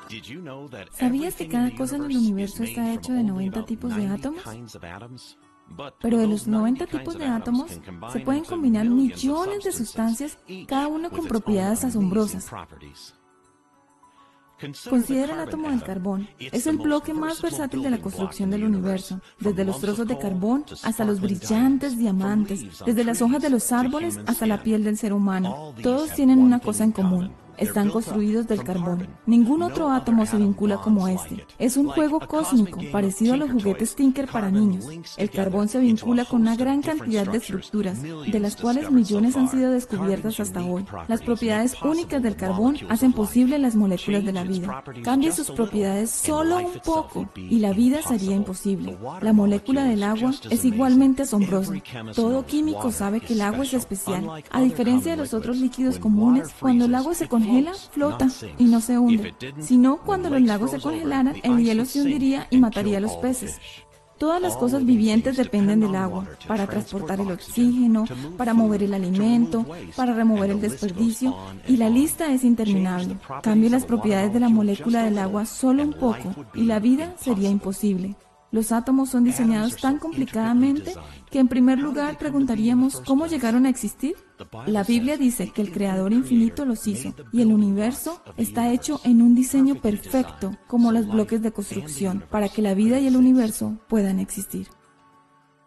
¿Sabías que cada cosa en el universo está hecho de 90 tipos de átomos? Pero de los 90 tipos de átomos se pueden combinar millones de sustancias, cada una con propiedades asombrosas. Considera el átomo del carbón. Es el bloque más versátil de la construcción del universo, desde los trozos de carbón hasta los brillantes diamantes, desde las hojas de los árboles hasta la piel del ser humano. Todos tienen una cosa en común. Están construidos del carbón. Ningún otro átomo se vincula como este. Es un juego cósmico, parecido a los juguetes Tinker para niños. El carbón se vincula con una gran cantidad de estructuras, de las cuales millones han sido descubiertas hasta hoy. Las propiedades únicas del carbón hacen posible las moléculas de la vida. Cambie sus propiedades solo un poco y la vida sería imposible. La molécula del agua es igualmente asombrosa. Todo químico sabe que el agua es especial. A diferencia de los otros líquidos comunes, cuando el agua se congela, flota y no se hunde. Si no, cuando los lagos se congelaran, el hielo se hundiría y mataría a los peces. Todas las cosas vivientes dependen del agua, para transportar el oxígeno, para mover el alimento, para remover el desperdicio, y la lista es interminable. Cambie las propiedades de la molécula del agua solo un poco, y la vida sería imposible. Los átomos son diseñados tan complicadamente que en primer lugar preguntaríamos ¿cómo llegaron a existir? La Biblia dice que el Creador infinito los hizo y el universo está hecho en un diseño perfecto como los bloques de construcción para que la vida y el universo puedan existir.